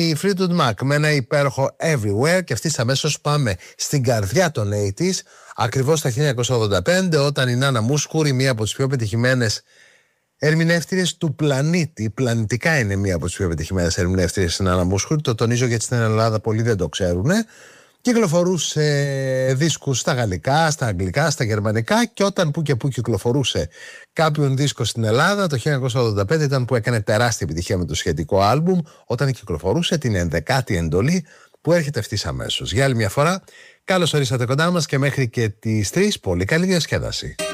η Fleetwood Mac με ένα υπέροχο Everywhere, και αυτής αμέσως πάμε στην καρδιά των 80's, ακριβώς τα 1985, όταν η Νάνα Μούσχουρη, μία από τις πιο πετυχημένες ερμηνεύτριες του πλανήτη, πλανητικά είναι μία από τις πιο πετυχημένες ερμηνεύτριες η Νάνα Μούσχουρη, το τονίζω γιατί στην Ελλάδα πολλοί δεν το ξέρουν, κυκλοφορούσε δίσκους στα γαλλικά, στα αγγλικά, στα γερμανικά, και όταν που και που κυκλοφορούσε κάποιον δίσκο στην Ελλάδα, το 1985 ήταν που έκανε τεράστια επιτυχία με το σχετικό άλμπουμ, όταν κυκλοφορούσε την 11η εντολή, που έρχεται ευθύς αμέσως. Για άλλη μια φορά, καλώς ορίσατε κοντά μας, και μέχρι και τις 3 πολύ καλή διασκέδαση.